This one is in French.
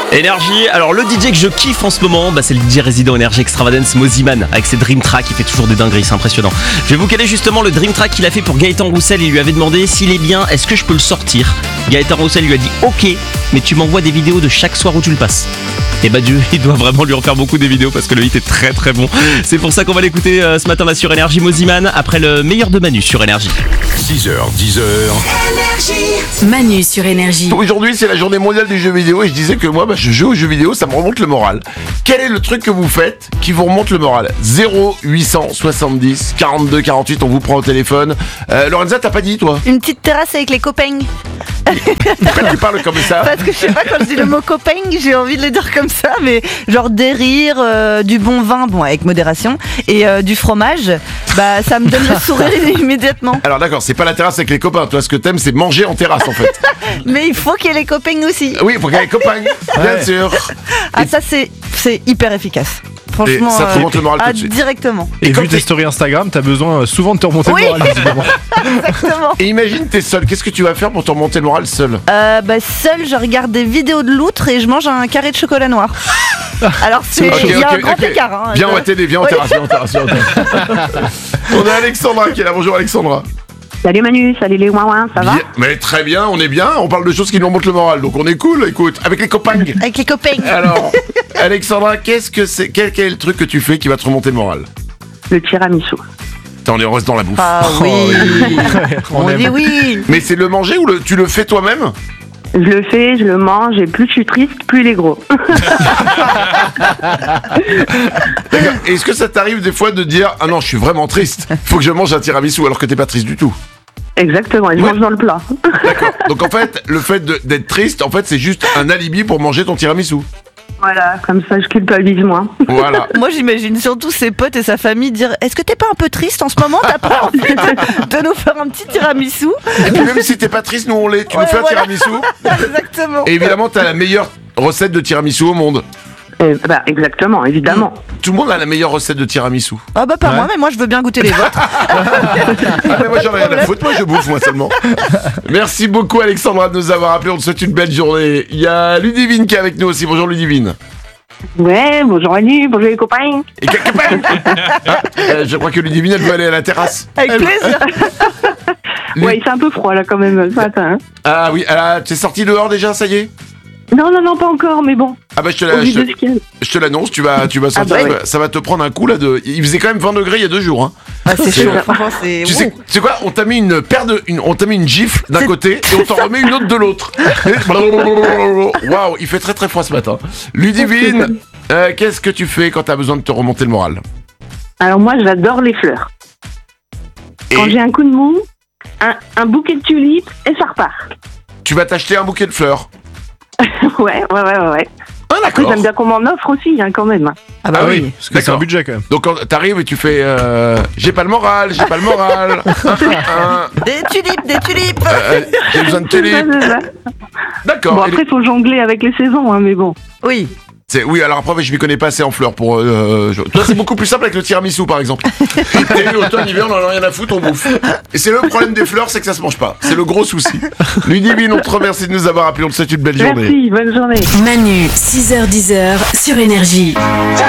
Énergie, alors le DJ que je kiffe en ce moment, c'est le DJ résident Énergie Extravagance Mosiman avec ses Dream Tracks, il fait toujours des dingueries, c'est impressionnant. Je vais vous caler justement le Dream Track qu'il a fait pour Gaëtan Roussel, il lui avait demandé s'il est bien, est-ce que je peux le sortir. Gaëtan Roussel lui a dit ok, mais tu m'envoies des vidéos de chaque soir où tu le passes. Et Dieu, il doit vraiment lui en faire beaucoup des vidéos parce que le hit est très très bon. C'est pour ça qu'on va l'écouter ce matin là sur Énergie Mosiman après le meilleur de Manu sur Énergie. 6h, 10h. Manu sur Énergie. Aujourd'hui, c'est la journée mondiale du jeu vidéo et je disais que moi, je joue aux jeux vidéo, ça me remonte le moral. Quel est le truc que vous faites qui vous remonte le moral ? 0870 42 48, on vous prend au téléphone. Lorenza, t'as pas dit, toi ? Une petite terrasse avec les copains. Pourquoi tu parles comme ça ? Parce que je sais pas, quand je dis le mot copain, j'ai envie de le dire comme ça, mais genre des rires, du bon vin, bon avec modération, et du fromage, ça me donne le sourire immédiatement. Alors d'accord, c'est pas la terrasse avec les copains, toi ce que t'aimes c'est manger en terrasse en fait. Mais il faut qu'il y ait les copains aussi. Oui, il faut qu'il y ait les copains, bien sûr. Ah ça c'est hyper efficace. Franchement, et ça te remonte le moral tout de suite. Directement. Et vu tes stories Instagram, t'as besoin souvent de te remonter le moral, visiblement. Exactement. Et imagine t'es seul, qu'est-ce que tu vas faire pour te remonter le moral seul ? Seul, je regarde des vidéos de loutre et je mange un carré de chocolat noir. Alors il y a un grand écart. Hein, viens, on va t'aider, viens en terrasse, viens en terrasse. On a Alexandra qui est là, bonjour Alexandra. Salut Manu, salut les ouin ça va ? Mais très bien, on est bien, on parle de choses qui nous remontent le moral, donc on est cool, écoute, avec les copains. Avec les copains. Alors, Alexandra, qu'est-ce que c'est, quel est le truc que tu fais qui va te remonter le moral ? Le tiramisu. On est heureuse dans la bouffe. Ah oui. On dit oui. Mais c'est le manger ou tu le fais toi-même ? Je le fais, je le mange, et plus je suis triste, plus il est gros. D'accord. Est-ce que ça t'arrive des fois de dire « Ah non, je suis vraiment triste, faut que je mange un tiramisu » alors que t'es pas triste du tout ? Exactement, et je mange dans le plat. D'accord. Donc en fait, le fait d'être triste, en fait, c'est juste un alibi pour manger ton tiramisu. Voilà, comme ça je culpabilise moins. Voilà. Moi j'imagine surtout ses potes et sa famille dire « Est-ce que t'es pas un peu triste en ce moment ? T'as pas envie de nous faire un petit tiramisu ?» Et puis même si t'es pas triste, nous on l'est. Tu nous fais un tiramisu. Exactement. Et évidemment, t'as la meilleure recette de tiramisu au monde. Exactement, évidemment. Tout le monde a la meilleure recette de tiramisu. Ah pas moi, mais moi je veux bien goûter les vôtres. Ah mais moi j'en ai rien à foutre, moi je bouffe moi seulement. Merci beaucoup Alexandra de nous avoir appelé, on te souhaite une belle journée. Il y a Ludivine qui est avec nous aussi, bonjour Ludivine. Ouais, bonjour Manu, bonjour les copains. Et je crois que Ludivine elle veut aller à la terrasse. Avec plaisir. Ouais, c'est un peu froid là quand même ce matin. Ah oui, t'es sorti dehors déjà, ça y est ? Non, pas encore, mais bon. Ah je te l'annonce, tu vas sortir, ça va te prendre un coup là de... Il faisait quand même 20 degrés il y a 2 jours. Hein. Ah, c'est chaud, franchement c'est... Tu sais quoi, on t'a mis on t'a mis une gifle d'un côté et on t'en remet une autre de l'autre. Waouh, il fait très très froid ce matin. Ludivine, qu'est-ce que tu fais quand t'as besoin de te remonter le moral ? Alors moi j'adore les fleurs. Quand j'ai un coup de mou, un bouquet de tulipes et ça repart. Tu vas t'acheter un bouquet de fleurs ? Ouais. Ah d'accord. J'aime bien qu'on m'en offre aussi, hein, quand même. Ah oui, parce que c'est un budget quand même. Donc quand t'arrives et tu fais j'ai pas le moral. Des tulipes. J'ai besoin de tulipes. C'est ça. D'accord. Bon après faut jongler avec les saisons, hein, mais bon. Oui. Oui, alors après, je m'y connais pas assez en fleurs pour... Toi, c'est beaucoup plus simple avec le tiramisu, par exemple. Été, automne, hiver, on en a rien à foutre, on bouffe. Et c'est le problème des fleurs, c'est que ça se mange pas. C'est le gros souci. Ludivine, on te remercie de nous avoir appelés, on te souhaite une belle journée. Merci, bonne journée. Manu, 6h-10h sur Énergie.